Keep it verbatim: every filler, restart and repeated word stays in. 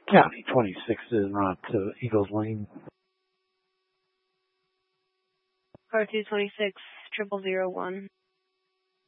County twenty-six is not uh, Eagles Lane. Car two twenty-six, triple zero one.